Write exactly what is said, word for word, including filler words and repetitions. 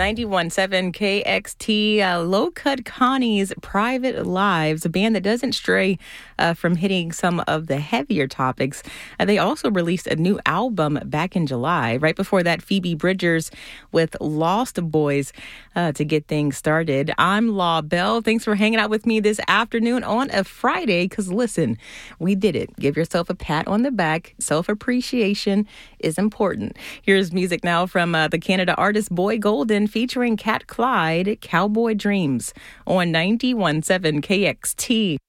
ninety-one point seven K X T, uh, Low Cut Connie's Private Lives, a band that doesn't stray uh, from hitting some of the heavier topics. Uh, they also released a new album back in July. Right before that, Phoebe Bridgers with Lost Boys uh, to get things started. I'm Law Bell. Thanks for hanging out with me this afternoon on a Friday, because listen, we did it. Give yourself a pat on the back. Self-appreciation is important. Here's music now from uh, the Canada artist Boy Golden featuring Cat Clyde, Cowboy Dreams on ninety-one point seven K X T.